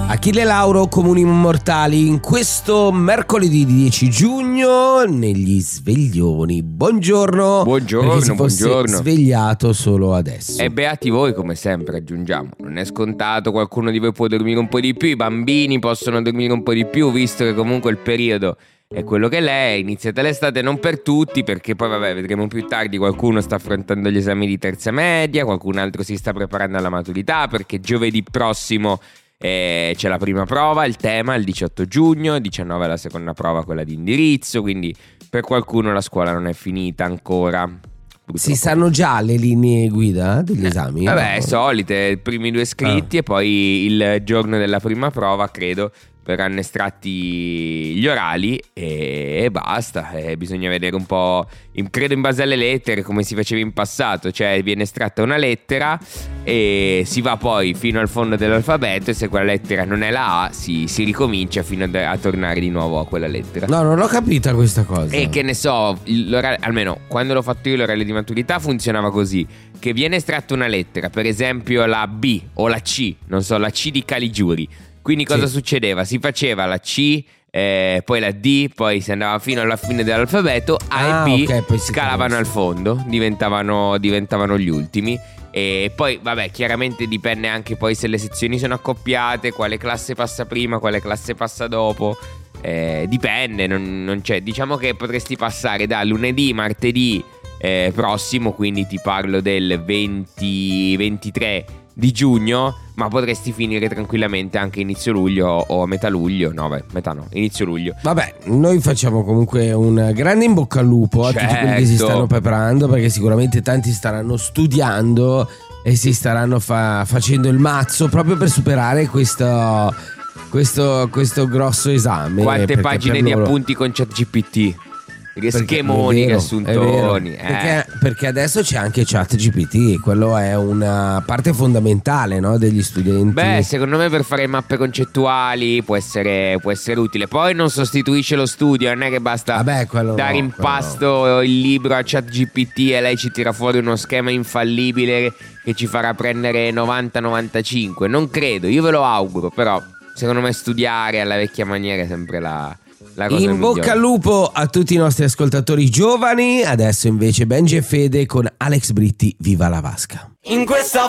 Achille Lauro, Comuni Immortali, in questo mercoledì 10 giugno negli sveglioni. Buongiorno. Buongiorno, si fosse buongiorno. Svegliato solo adesso. E beati voi, come sempre, aggiungiamo. Non è scontato, qualcuno di voi può dormire un po' di più, i bambini possono dormire un po' di più, visto che comunque il periodo è quello che l'è. Iniziata l'estate, non per tutti, perché poi vabbè, vedremo più tardi. Qualcuno sta affrontando gli esami di terza media, qualcun altro si sta preparando alla maturità, perché giovedì prossimo c'è la prima prova, il tema il 18 giugno, 19 la seconda prova, quella di indirizzo, quindi per qualcuno la scuola non è finita ancora. Purtroppo. Si sanno già le linee guida degli esami? Vabbè, No? solite, i primi due scritti e poi il giorno della prima prova, credo, verranno estratti gli orali e basta. Bisogna vedere un po', credo in base alle lettere, come si faceva in passato, cioè viene estratta una lettera e si va poi fino al fondo dell'alfabeto e se quella lettera non è la A si ricomincia fino a tornare di nuovo a quella lettera. No, non ho capita questa cosa. E che ne so, l'orale, almeno quando l'ho fatto io l'orale di maturità funzionava così, che viene estratta una lettera, per esempio la B o la C, non so, la C di Caligiuri. Quindi cosa succedeva? Si faceva la C, poi la D, poi si andava fino alla fine dell'alfabeto, A e B, okay, poi scalavano al fondo, diventavano gli ultimi. E poi vabbè, chiaramente dipende anche poi se le sezioni sono accoppiate, quale classe passa prima, quale classe passa dopo. Dipende, non c'è. Diciamo che potresti passare da lunedì, martedì prossimo, quindi ti parlo del 23 di giugno, ma potresti finire tranquillamente anche inizio luglio o a metà luglio. No, beh, metà no, inizio luglio. Vabbè, noi facciamo comunque un grande in bocca al lupo a tutti quelli che si stanno preparando, perché sicuramente tanti staranno studiando e si staranno facendo il mazzo proprio per superare questo grosso esame. Quante pagine di appunti con ChatGPT? Che schemoni, che assuntoni. Perché adesso c'è anche ChatGPT, quello è una parte fondamentale, no, degli studenti. Beh, secondo me per fare mappe concettuali può essere utile. Poi non sostituisce lo studio, non è che basta dare in pasto il libro a ChatGPT e lei ci tira fuori uno schema infallibile che ci farà prendere 90-95. Non credo, io ve lo auguro, però secondo me studiare alla vecchia maniera è sempre la cosa in bocca migliore. al lupo a tutti i nostri ascoltatori giovani. Adesso invece Benji e Fede con Alex Britti, Viva la Vasca. In questa